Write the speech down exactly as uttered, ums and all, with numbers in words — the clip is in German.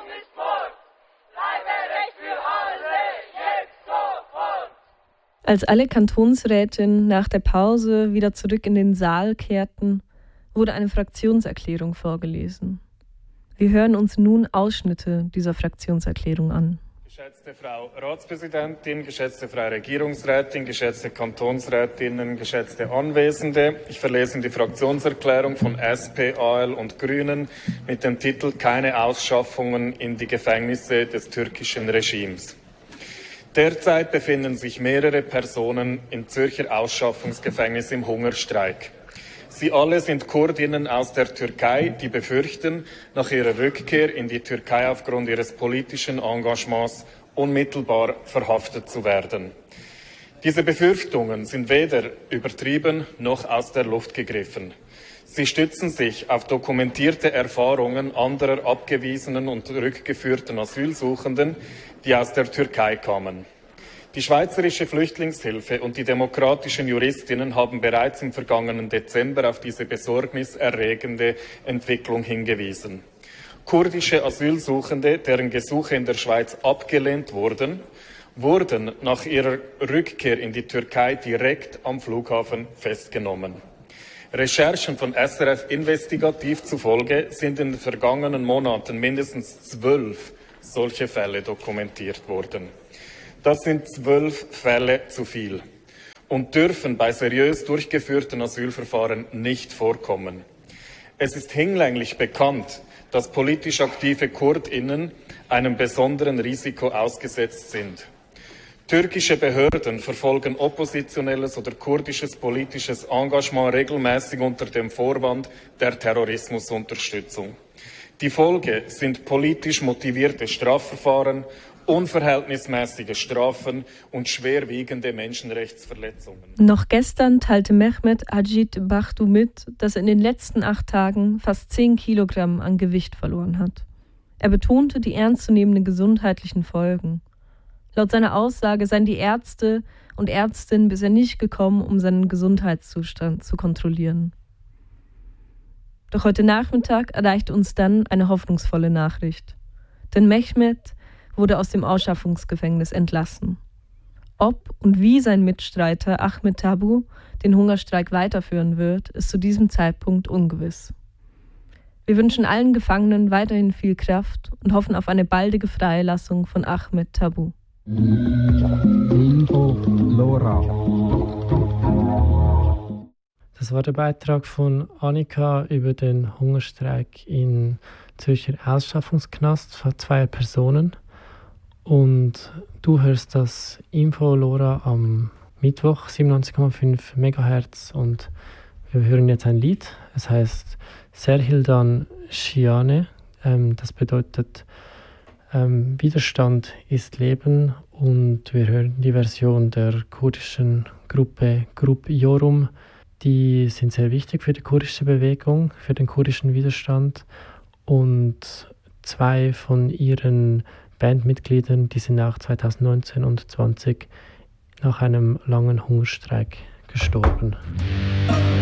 nicht Mord! Bleiberecht für alle, jetzt sofort! Als alle Kantonsrätinnen nach der Pause wieder zurück in den Saal kehrten, wurde eine Fraktionserklärung vorgelesen. Wir hören uns nun Ausschnitte dieser Fraktionserklärung an. Geschätzte Frau Ratspräsidentin, geschätzte Frau Regierungsrätin, geschätzte Kantonsrätinnen, geschätzte Anwesende, ich verlese die Fraktionserklärung von S P, A L und Grünen mit dem Titel Keine Ausschaffungen in die Gefängnisse des türkischen Regimes. Derzeit befinden sich mehrere Personen im Zürcher Ausschaffungsgefängnis im Hungerstreik. Sie alle sind Kurdinnen aus der Türkei, die befürchten, nach ihrer Rückkehr in die Türkei aufgrund ihres politischen Engagements unmittelbar verhaftet zu werden. Diese Befürchtungen sind weder übertrieben noch aus der Luft gegriffen. Sie stützen sich auf dokumentierte Erfahrungen anderer abgewiesenen und rückgeführten Asylsuchenden, die aus der Türkei kamen. Die Schweizerische Flüchtlingshilfe und die demokratischen Juristinnen haben bereits im vergangenen Dezember auf diese besorgniserregende Entwicklung hingewiesen. Kurdische Asylsuchende, deren Gesuche in der Schweiz abgelehnt wurden, wurden nach ihrer Rückkehr in die Türkei direkt am Flughafen festgenommen. Recherchen von S R F Investigativ zufolge sind in den vergangenen Monaten mindestens zwölf solche Fälle dokumentiert worden. Das sind zwölf Fälle zu viel und dürfen bei seriös durchgeführten Asylverfahren nicht vorkommen. Es ist hinlänglich bekannt, dass politisch aktive KurdInnen einem besonderen Risiko ausgesetzt sind. Türkische Behörden verfolgen oppositionelles oder kurdisches politisches Engagement regelmäßig unter dem Vorwand der Terrorismusunterstützung. Die Folge sind politisch motivierte Strafverfahren, unverhältnismäßige Strafen und schwerwiegende Menschenrechtsverletzungen. Noch gestern teilte Mehmet Ajit Bahtu mit, dass er in den letzten acht Tagen fast zehn Kilogramm an Gewicht verloren hat. Er betonte die ernstzunehmenden gesundheitlichen Folgen. Laut seiner Aussage seien die Ärzte und Ärztinnen bisher nicht gekommen, um seinen Gesundheitszustand zu kontrollieren. Doch heute Nachmittag erreichte uns dann eine hoffnungsvolle Nachricht. Denn Mehmet wurde aus dem Ausschaffungsgefängnis entlassen. Ob und wie sein Mitstreiter Ahmet Tabu den Hungerstreik weiterführen wird, ist zu diesem Zeitpunkt ungewiss. Wir wünschen allen Gefangenen weiterhin viel Kraft und hoffen auf eine baldige Freilassung von Ahmet Tabu. Info Lora. Das war der Beitrag von Annika über den Hungerstreik im Zürcher Ausschaffungsknast von zwei Personen. Und du hörst das Info Lora am Mittwoch, siebenundneunzig Komma fünf Megahertz, und wir hören jetzt ein Lied. Es heißt Serhildan Shiane. Ähm, das bedeutet ähm, Widerstand ist Leben, und wir hören die Version der kurdischen Gruppe Grup Yorum. Die sind sehr wichtig für die kurdische Bewegung, für den kurdischen Widerstand, und zwei von ihren Bandmitgliedern, die sind auch zweitausendneunzehn und zwanzig nach einem langen Hungerstreik gestorben.